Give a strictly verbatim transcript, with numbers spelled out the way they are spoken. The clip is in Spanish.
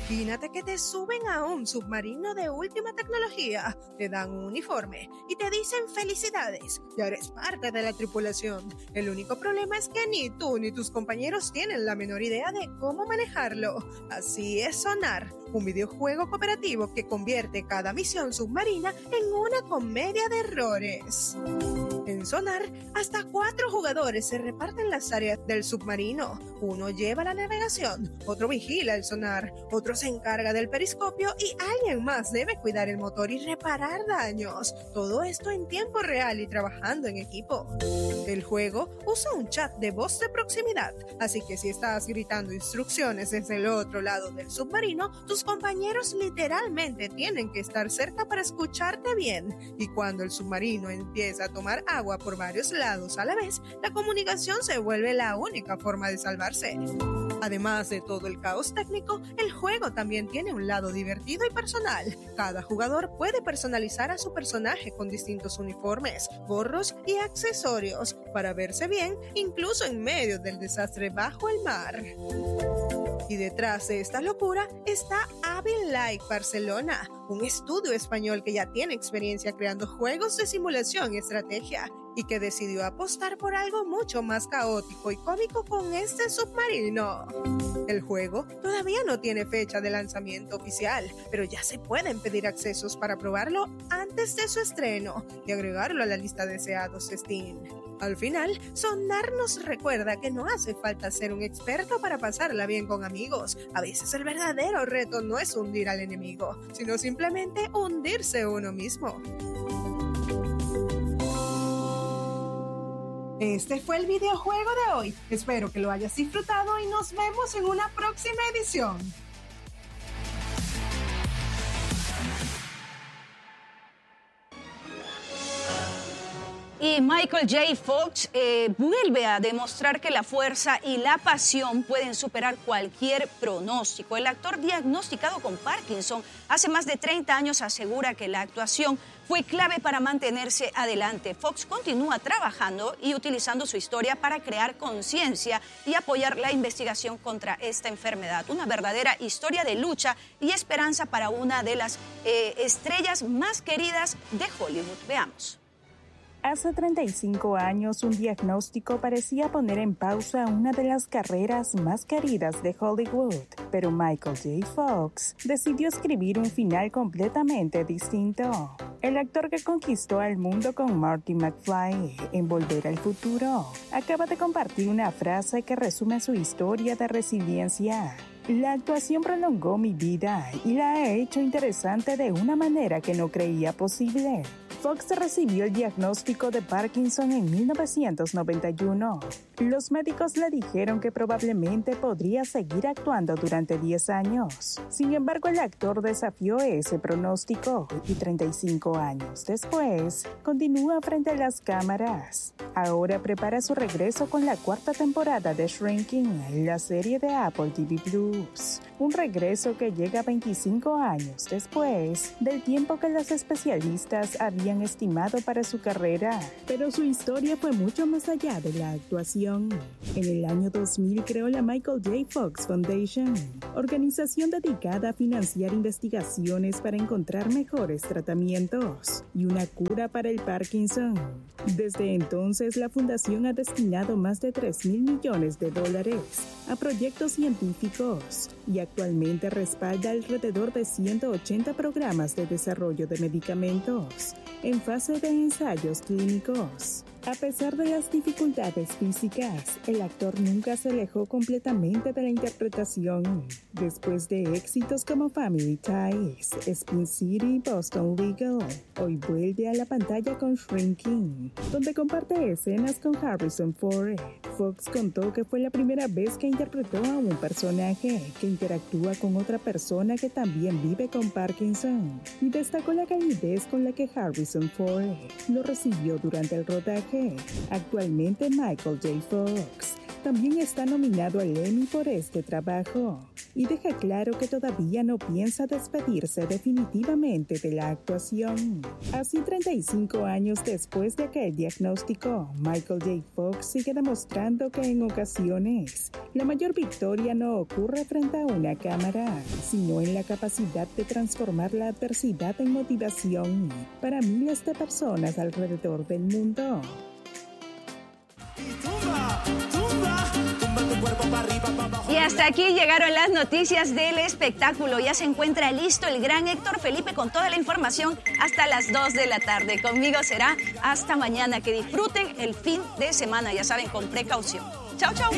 Imagínate que te suben a un submarino de última tecnología, te dan un uniforme y te dicen felicidades, ya eres parte de la tripulación. El único problema es que ni tú ni tus compañeros tienen la menor idea de cómo manejarlo. Así es Sonar, un videojuego cooperativo que convierte cada misión submarina en una comedia de errores. En Sonar, hasta cuatro jugadores se reparten las áreas del submarino. Uno lleva la navegación, otro vigila el sonar, otro se encarga del periscopio y alguien más debe cuidar el motor y reparar daños. Todo esto en tiempo real y trabajando en equipo. El juego usa un chat de voz de proximidad, así que si estás gritando instrucciones desde el otro lado del submarino, tus compañeros literalmente tienen que estar cerca para escucharte bien. Y cuando el submarino empieza a tomar agua por varios lados a la vez, la comunicación se vuelve la única forma de salvarse. Además de todo el caos técnico, el juego también tiene un lado divertido y personal. Cada jugador puede personalizar a su personaje con distintos uniformes, gorros y accesorios para verse bien, incluso en medio del desastre bajo el mar. Y detrás de esta locura está Avil Like Barcelona, un estudio español que ya tiene experiencia creando juegos de simulación y estrategia, y que decidió apostar por algo mucho más caótico y cómico con este submarino. El juego todavía no tiene fecha de lanzamiento oficial, pero ya se pueden pedir accesos para probarlo antes de su estreno y agregarlo a la lista de deseados de Steam. Al final, Sonar nos recuerda que no hace falta ser un experto para pasarla bien con amigos. A veces el verdadero reto no es hundir al enemigo, sino simplemente hundirse uno mismo. Este fue el videojuego de hoy. Espero que lo hayas disfrutado y nos vemos en una próxima edición. Y Michael J. Fox eh, vuelve a demostrar que la fuerza y la pasión pueden superar cualquier pronóstico. El actor diagnosticado con Parkinson hace más de treinta años asegura que la actuación fue clave para mantenerse adelante. Fox continúa trabajando y utilizando su historia para crear conciencia y apoyar la investigación contra esta enfermedad. Una verdadera historia de lucha y esperanza para una de las eh, estrellas más queridas de Hollywood. Veamos. Hace treinta y cinco años, un diagnóstico parecía poner en pausa una de las carreras más queridas de Hollywood, pero Michael J. Fox decidió escribir un final completamente distinto. El actor que conquistó al mundo con Marty McFly en Volver al Futuro acaba de compartir una frase que resume su historia de resiliencia. La actuación prolongó mi vida y la ha hecho interesante de una manera que no creía posible. Fox recibió el diagnóstico de Parkinson en mil novecientos noventa y uno. Los médicos le dijeron que probablemente podría seguir actuando durante diez años. Sin embargo, el actor desafió ese pronóstico y treinta y cinco años después, continúa frente a las cámaras. Ahora prepara su regreso con la cuarta temporada de Shrinking, la serie de Apple T V Plus. Un regreso que llega veinticinco años después del tiempo que los especialistas habían estimado para su carrera. Pero su historia fue mucho más allá de la actuación. En el año dos mil creó la Michael J. Fox Foundation, organización dedicada a financiar investigaciones para encontrar mejores tratamientos y una cura para el Parkinson. Desde entonces, la fundación ha destinado más de tres mil millones de dólares a proyectos científicos y actualmente respalda alrededor de ciento ochenta programas de desarrollo de medicamentos en fase de ensayos clínicos. A pesar de las dificultades físicas, el actor nunca se alejó completamente de la interpretación. Después de éxitos como Family Ties, Spin City y Boston Legal, hoy vuelve a la pantalla con Shrinking, donde comparte escenas con Harrison Ford. Fox contó que fue la primera vez que interpretó a un personaje que interactúa con otra persona que también vive con Parkinson, y destacó la calidez con la que Harrison Ford lo recibió durante el rodaje. Actualmente Michael J. Fox también está nominado al Emmy por este trabajo y deja claro que todavía no piensa despedirse definitivamente de la actuación. Así, treinta y cinco años después de aquel diagnóstico, Michael J. Fox sigue demostrando que en ocasiones la mayor victoria no ocurre frente a una cámara, sino en la capacidad de transformar la adversidad en motivación para miles de personas alrededor del mundo. Y hasta aquí llegaron las noticias del espectáculo. Ya se encuentra listo el gran Héctor Felipe con toda la información hasta las dos de la tarde. Conmigo será hasta mañana. Que disfruten el fin de semana, ya saben, con precaución. Chau, chau.